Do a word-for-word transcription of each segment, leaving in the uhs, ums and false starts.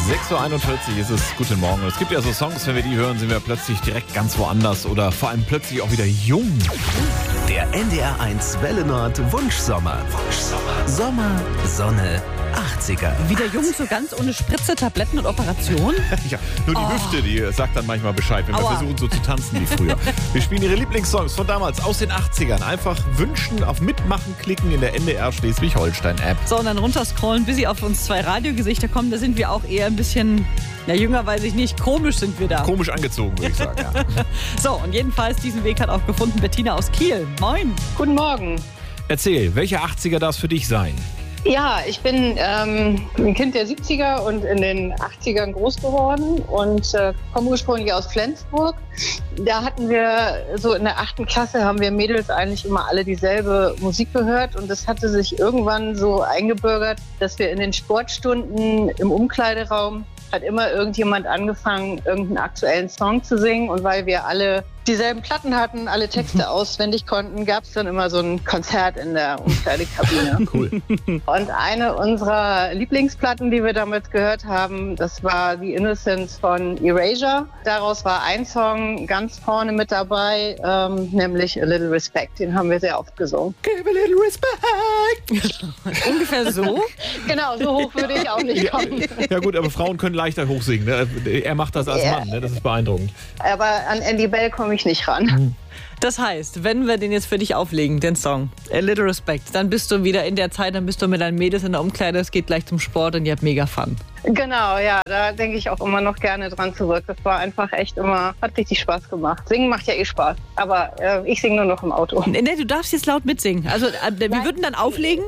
sechs Uhr einundvierzig ist es. Guten Morgen. Es gibt ja so Songs, wenn wir die hören, sind wir plötzlich direkt ganz woanders oder vor allem plötzlich auch wieder jung. Der N D R eins Welle Nord Wunschsommer. Wunschsommer. Sommer, Sonne, achtziger. Wieder jung, so ganz ohne Spritze, Tabletten und Operation? Ja, nur die Oh. Hüfte, die sagt dann manchmal Bescheid, wenn wir Aua. versuchen so zu tanzen wie früher. Wir spielen Ihre Lieblingssongs von damals aus den achtzigern. Einfach wünschen, auf Mitmachen klicken in der N D R Schleswig-Holstein-App. So, und dann runterscrollen, bis sie auf uns zwei Radiogesichter kommen. Da sind wir auch eher ein bisschen, na jünger weiß ich nicht, komisch sind wir da. Komisch angezogen, würde ich sagen. Ja. So, und jedenfalls diesen Weg hat auch gefunden Bettina aus Kiel. Moin. Guten Morgen. Erzähl, welche achtziger darf es für dich sein? Ja, ich bin ähm, ein Kind der siebziger und in den achtzigern groß geworden und äh, komme ursprünglich aus Flensburg. Da hatten wir so in der achten Klasse haben wir Mädels eigentlich immer alle dieselbe Musik gehört und es hatte sich irgendwann so eingebürgert, dass wir in den Sportstunden im Umkleideraum hat immer irgendjemand angefangen, irgendeinen aktuellen Song zu singen und weil wir alle dieselben Platten hatten, alle Texte auswendig konnten, gab es dann immer so ein Konzert in der Umkleidekabine. Cool. Und eine unserer Lieblingsplatten, die wir damals gehört haben, das war The Innocence von Erasure. Daraus war ein Song ganz vorne mit dabei, ähm, nämlich A Little Respect. Den haben wir sehr oft gesungen. Give a little respect. Ungefähr so. Genau, so hoch würde ich auch nicht kommen. Ja gut, aber Frauen können leichter hochsingen. Ne? Er macht das als Ja. Mann, ne? Das ist beeindruckend. Aber an Andy Bell komme ich nicht ran. Das heißt, wenn wir den jetzt für dich auflegen, den Song, A Little Respect, dann bist du wieder in der Zeit, dann bist du mit deinen Mädels in der Umkleide, es geht gleich zum Sport und ihr habt mega Fun. Genau, ja, da denke ich auch immer noch gerne dran zurück. Das war einfach echt immer, hat richtig Spaß gemacht. Singen macht ja eh Spaß, aber äh, ich singe nur noch im Auto. Nee, du darfst jetzt laut mitsingen. Also äh, wir Nein. würden dann auflegen.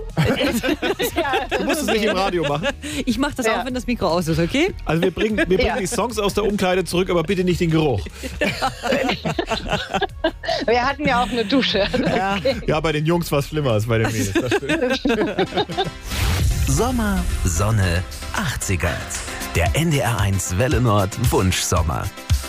Ja, Du musst es nicht im Radio machen. Ich mache das Ja. auch, wenn das Mikro aus ist, okay? Also wir bringen, wir bringen Ja. die Songs aus der Umkleide zurück, aber bitte nicht den Geruch. wir hatten ja auch eine Dusche. Ja. Ja, bei den Jungs war es schlimmer als bei den Mädels. Das stimmt. Sommer, Sonne, achtziger. Der N D R eins Welle Nord Wunschsommer.